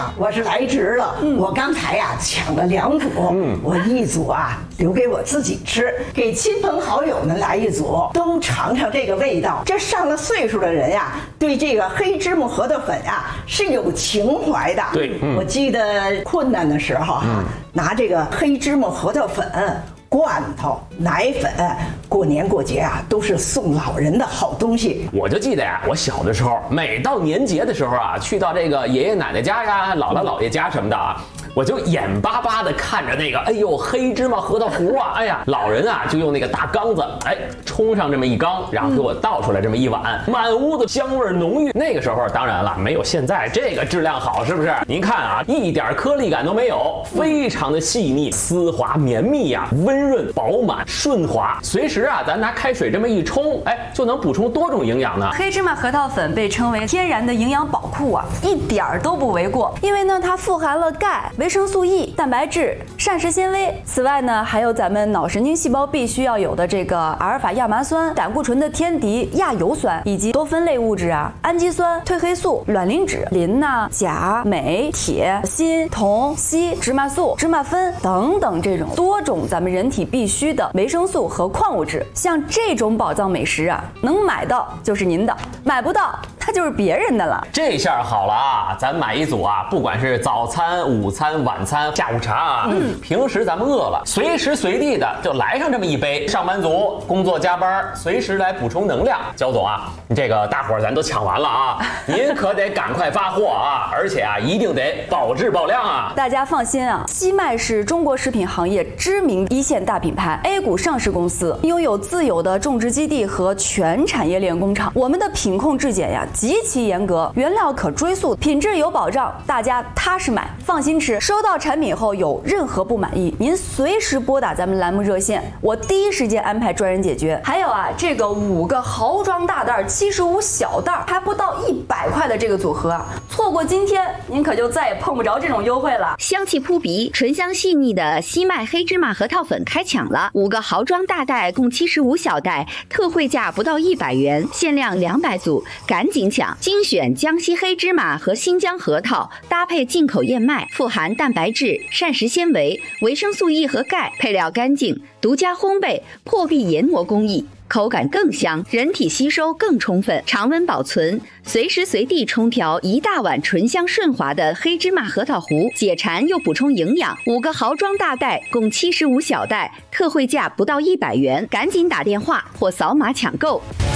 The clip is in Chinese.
呀，我是来迟了。我刚才呀抢了2组，我一组啊留给我自己吃，给亲朋好友们来一组，都尝尝这个味道。这上了岁数的人呀，对这个黑芝麻核桃粉呀是有情怀的。 对， 我记得困难的时候拿这个黑芝麻核桃粉、罐头、奶粉，过年过节啊，都是送老人的好东西。 我就记得呀，我小的时候，每到年节的时候啊，去到这个爷爷奶奶家呀、姥姥姥爷家什么的啊，我就眼巴巴的看着那个，哎呦，黑芝麻核桃糊啊，哎呀，老人啊就用那个大缸子，冲上这么一缸，然后给我倒出来这么一碗，满屋子香味浓郁。那个时候当然了，没有现在这个质量好，是不是？您看啊，一点颗粒感都没有，非常的细腻、丝滑、绵密呀，温润、饱满、顺滑。随时啊，咱拿开水这么一冲，就能补充多种营养呢。 黑芝麻核桃粉被称为天然的营养宝库啊，一点儿都不为过，因为呢，它富含了钙、维生素 E、蛋白质、膳食纤维。此外呢，还有咱们脑神经细胞必须要有的这个阿尔法亚麻酸、胆固醇的天敌亚油酸，以及多酚类物质啊，氨基酸、褪黑素、卵磷脂、磷呐、钾、镁、铁、锌、铜、硒、芝麻素、芝麻酚等等这种多种咱们人体必需的维生素和矿物质。像这种宝藏美食啊，能买到就是您的，买不到那就是别人的了。 这下好了啊，咱买一组啊，不管是早餐、午餐、晚餐、下午茶啊，平时咱们饿了，随时随地的就来上这么一杯。上班族工作加班，随时来补充能量。焦总啊，这个大伙儿咱都抢完了啊，您可得赶快发货啊，而且啊，一定得保质保量啊。 大家放心啊，西麦是中国食品行业知名一线大品牌 ，A 股上市公司，拥有自有的种植基地和全产业链工厂。我们的品控质检呀极其严格，原料可追溯，品质有保障，大家踏实买，放心吃。收到产品后有任何不满意，您随时拨打咱们栏目热线，我第一时间安排专人解决。还有啊，这个5个豪装大袋、75小袋，还不到100块的这个组合啊，错过今天，您可就再也碰不着这种优惠了。 香气扑鼻、醇香细腻的西麦黑芝麻核桃粉开抢了，5个豪装大袋共75小袋，特惠价不到100元，限量200组，赶紧抢！精选江西黑芝麻和新疆核桃，搭配进口燕麦，富含蛋白质、膳食纤维、维生素 E 和钙，配料干净，独家烘焙，破壁研磨工艺。口感更香，人体吸收更充分，常温保存，随时随地冲调1大碗醇香顺滑的黑芝麻核桃糊，解馋又补充营养。5个豪装大袋共75小袋，特惠价不到100元，赶紧打电话或扫码抢购。